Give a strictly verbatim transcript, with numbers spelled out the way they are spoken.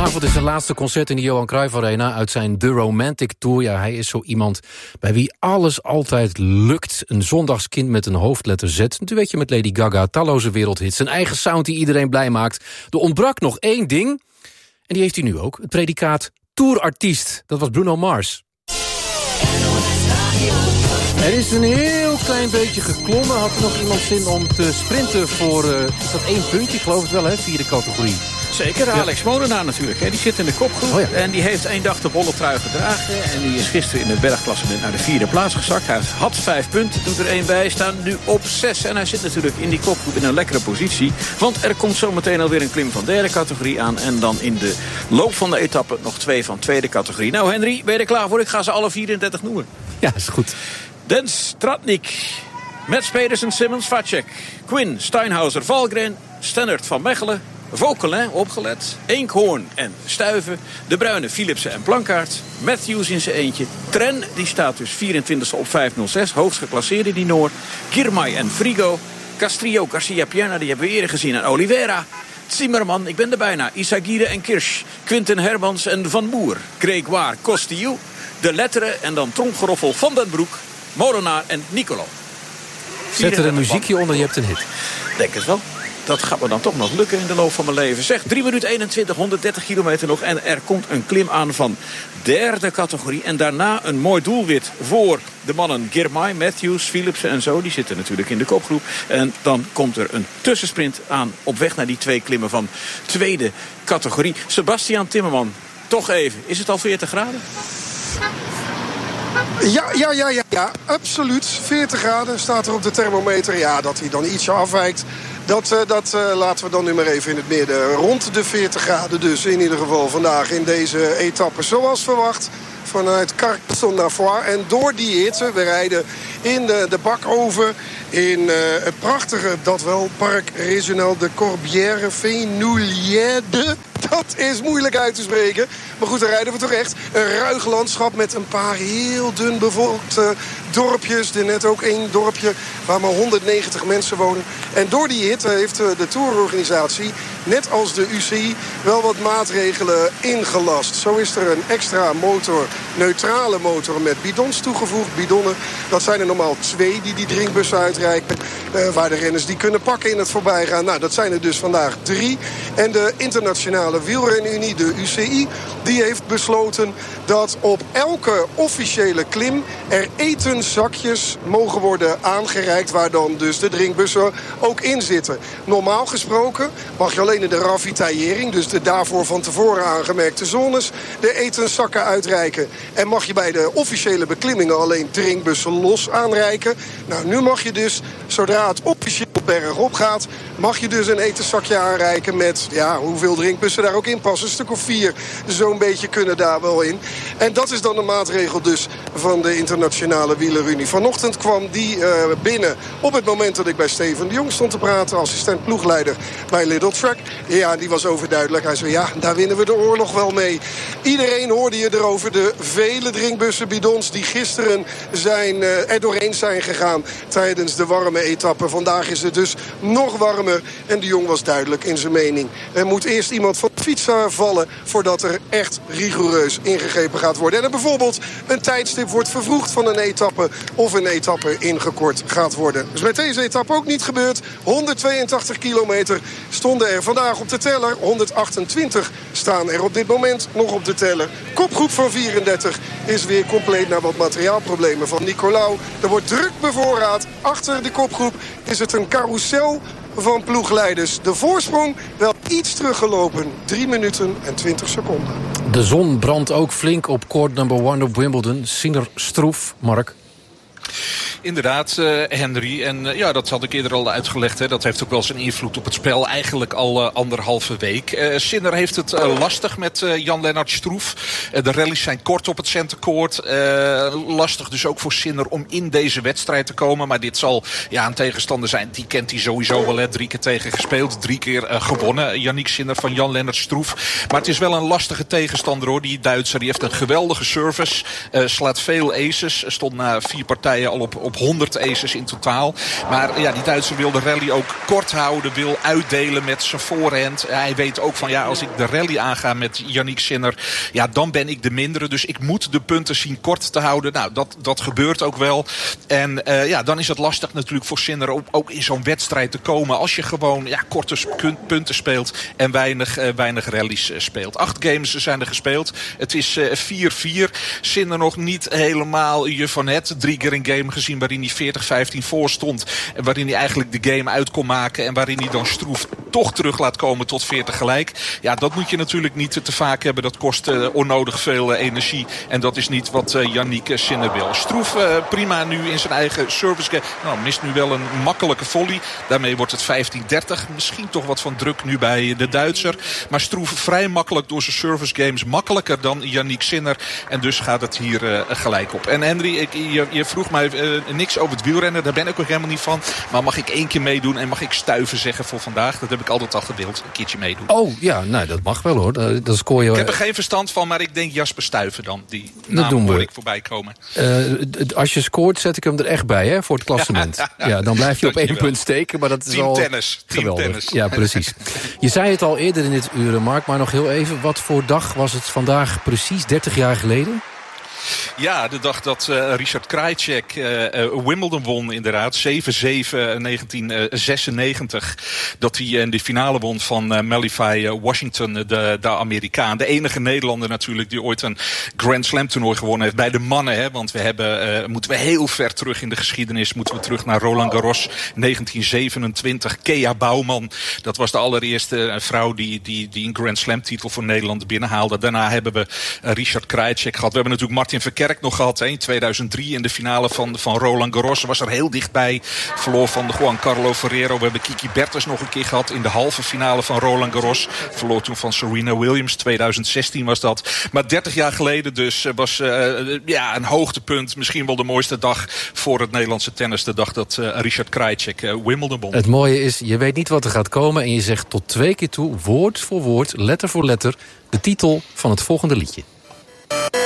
Vanavond is zijn laatste concert in de Johan Cruijff Arena uit zijn The Romantic Tour. Ja, hij is zo iemand bij wie alles altijd lukt. Een zondagskind met een hoofdletter Z. Een duetje met Lady Gaga, talloze wereldhits. Zijn eigen sound die iedereen blij maakt. Er ontbrak nog één ding. En die heeft hij nu ook. Het predicaat tourartiest. Dat was Bruno Mars. Er is een heel klein beetje geklommen. Had er nog iemand zin om te sprinten voor... Uh, is dat één puntje? Ik geloof het wel, hè? Vierde categorie. Zeker, Alex ja. Molenaar natuurlijk. Hè. Die zit in de kopgroep oh ja. en die heeft één dag de bolle trui gedragen. En die is gisteren in het bergklassement naar de vierde plaats gezakt. Hij had vijf punten, doet er één bij, staan nu op zes. En hij zit natuurlijk in die kopgroep in een lekkere positie. Want er komt zometeen alweer een klim van derde categorie aan. En dan in de loop van de etappe nog twee van tweede categorie. Nou Henry, ben je er klaar voor? Ik ga ze alle vierendertig noemen. Ja, is goed. Dens, Tratnik, Mets Pedersen, Simmons, Vacek, Quinn, Steinhauser, Valgren, Stennert van Mechelen, Vauquelin, opgelet, Eekhoorn en Stuyven, De Bruyne, Philipsen en Plankaart, Matthews in zijn eentje, Tren, die staat dus vierentwintigste op vijfhonderdzes, hoogst geclasseerde die Noor, Girmay en Frigo, Castrillo, Garcia Pierna, die hebben we eerder gezien, en Oliveira, Zimmerman, ik ben er bijna, Izagirre en Kirsch, Quinten Hermans en Van Moer, Gregoire, Costillo, De Letteren en dan Tromgeroffel, Van den Broek, Molenaar en Nicolo. Zet er een muziekje onder, je hebt een hit. Denk het wel. Dat gaat me dan toch nog lukken in de loop van mijn leven. Zeg, drie minuten eenentwintig, honderddertig kilometer nog. En er komt een klim aan van derde categorie. En daarna een mooi doelwit voor de mannen Girmay, Matthews, Philipsen en zo. Die zitten natuurlijk in de kopgroep. En dan komt er een tussensprint aan op weg naar die twee klimmen van tweede categorie. Sebastian Timmerman, toch even. Is het al veertig graden? Ja, ja, ja, ja, ja, absoluut. veertig graden staat er op de thermometer. Ja, dat hij dan ietsje afwijkt. Dat, uh, dat uh, laten we dan nu maar even in het midden. Rond de veertig graden dus in ieder geval vandaag in deze etappe. Zoals verwacht vanuit Carcassonne naar Foix. En door die hitte, we rijden in de, de bakoven in uh, het prachtige, dat wel, Parc Régional de Corbière Fenouillède. Dat is moeilijk uit te spreken. Maar goed, daar rijden we toch echt. Een ruig landschap met een paar heel dun bevolkte dorpjes. Er net ook één dorpje waar maar honderdnegentig mensen wonen. En door die hitte heeft de tourorganisatie, net als de U C I, wel wat maatregelen ingelast. Zo is er een extra motor, neutrale motor met bidons toegevoegd. Bidonnen, dat zijn er normaal twee die die drinkbussen uitreiken. Uh, waar de renners die kunnen pakken in het voorbijgaan. Nou, dat zijn er dus vandaag drie. En de internationale wielrenunie, de U C I, die heeft besloten dat op elke officiële klim er etenzakjes mogen worden aangereikt, waar dan dus de drinkbussen ook in zitten. Normaal gesproken mag je alleen in de ravitaillering, dus de daarvoor van tevoren aangemerkte zones, de etenszakken uitreiken. En mag je bij de officiële beklimmingen alleen drinkbussen los aanreiken. Nou, nu mag je dus, zodra het officieel bergop gaat, mag je dus een etenzakje aanreiken met, ja, hoeveel drinkbussen daar ook in passen. Een stuk of vier, zo'n beetje kunnen daar wel in. En dat is dan de maatregel dus van de internationale wielerunie. Vanochtend kwam die uh, binnen op het moment dat ik bij Steven de Jong stond te praten, assistent ploegleider bij Little Truck. Ja, die was overduidelijk. Hij zei, ja, daar winnen we de oorlog wel mee. Iedereen hoorde je erover de vele drinkbussen, bidons die gisteren zijn, uh, er doorheen zijn gegaan tijdens de warme etappe. Vandaag is het dus nog warmer en de Jong was duidelijk in zijn mening. Er moet eerst iemand van de fiets vallen voordat er echt rigoureus ingegrepen gaat worden. En er bijvoorbeeld een tijdstip wordt vervroegd van een etappe of een etappe ingekort gaat worden. Dus met deze etappe ook niet gebeurd. honderdtweeëntachtig kilometer stonden er vandaag op de teller. honderdachtentwintig staan er op dit moment nog op de teller. Kopgroep van vierendertig is weer compleet naar wat materiaalproblemen van Nicolau. Er wordt druk bevoorraad. Achter de kopgroep is het een carousel van ploegleiders. De voorsprong wel iets teruggelopen. drie minuten en twintig seconden. De zon brandt ook flink op court number one op Wimbledon. Sinner Stroef, Mark. Inderdaad, uh, Henry. En uh, ja, dat had ik eerder al uitgelegd. Hè. Dat heeft ook wel zijn invloed op het spel. Eigenlijk al uh, anderhalve week. Uh, Sinner heeft het uh, lastig met uh, Jan-Lennart Stroef. Uh, de rallies zijn kort op het centercourt. Uh, lastig dus ook voor Sinner om in deze wedstrijd te komen. Maar dit zal ja, een tegenstander zijn. Die kent hij sowieso wel. Hè. Drie keer tegen gespeeld. Drie keer uh, gewonnen. Yannick Sinner van Jan-Lennart Stroef. Maar het is wel een lastige tegenstander hoor. Die Duitser die heeft een geweldige service. Uh, slaat veel aces. Stond na vier partijen al op, op op honderd aces in totaal. Maar ja, die Duitser wil de rally ook kort houden. Wil uitdelen met zijn voorhand. Hij weet ook van ja, als ik de rally aanga met Yannick Sinner, ja, dan ben ik de mindere. Dus ik moet de punten zien kort te houden. Nou, dat, dat gebeurt ook wel. En uh, ja, dan is het lastig natuurlijk voor Sinner ook, ook in zo'n wedstrijd te komen. Als je gewoon ja, korte punten speelt en weinig, uh, weinig rallies uh, speelt. Acht games zijn er gespeeld. Het is uh, vier vier. Sinner nog niet helemaal je van het. Drie keer een game gezien waarin hij veertig vijftien voor stond. En waarin hij eigenlijk de game uit kon maken. En waarin hij dan Stroef toch terug laat komen tot veertig gelijk. Ja, dat moet je natuurlijk niet te vaak hebben. Dat kost uh, onnodig veel uh, energie. En dat is niet wat uh, Yannick Sinner wil. Stroef uh, prima nu in zijn eigen service game. Nou, mist nu wel een makkelijke volley. Daarmee wordt het vijftien dertig. Misschien toch wat van druk nu bij de Duitser. Maar Stroef vrij makkelijk door zijn service games. Makkelijker dan Yannick Sinner. En dus gaat het hier uh, gelijk op. En Henry, ik, je, je vroeg mij uh, niks over het wielrennen. Daar ben ik ook helemaal niet van. Maar mag ik één keer meedoen en mag ik stuiven zeggen voor vandaag? Dat heb ik altijd al gewild. Een keertje meedoen. Oh, ja, nou, dat mag wel hoor. Dat scoor je... Ik heb er geen verstand van, maar ik denk Jasper Stuiven dan. Die naam doen we. hoor ik voorbij komen. Uh, als je scoort, zet ik hem er echt bij, hè, voor het klassement. Ja, ja, dan blijf je op één punt steken, maar dat is Team al tennis. Team geweldig. tennis. Ja, precies. Je zei het al eerder in dit uur, Mark, maar nog heel even. Wat voor dag was het vandaag precies dertig jaar geleden? Ja, de dag dat uh, Richard Krajicek uh, uh, Wimbledon won inderdaad. zeven zeven negentien zesennegentig. Dat hij in de finale won van uh, Malify Washington, de, de Amerikaan. De enige Nederlander natuurlijk die ooit een Grand Slam toernooi gewonnen heeft. Bij de mannen, hè, want we hebben, uh, moeten we heel ver terug in de geschiedenis. Moeten we terug naar Roland Garros negentien zevenentwintig. Kea Bouwman, dat was de allereerste vrouw die, die, die een Grand Slam titel voor Nederland binnenhaalde. Daarna hebben we uh, Richard Krajicek gehad. We hebben natuurlijk Martin Verkerk nog gehad hè, in tweeduizend drie in de finale van, van Roland Garros. Was er heel dichtbij. Verloor van de Juan Carlo Ferrero. We hebben Kiki Bertens nog een keer gehad in de halve finale van Roland Garros. Verloor toen van Serena Williams. tweeduizend zestien was dat. Maar dertig jaar geleden dus was uh, ja, een hoogtepunt. Misschien wel de mooiste dag voor het Nederlandse tennis. De dag dat uh, Richard Krajicek uh, Wimbledon won. Het mooie is, je weet niet wat er gaat komen. En je zegt tot twee keer toe, woord voor woord, letter voor letter, de titel van het volgende liedje.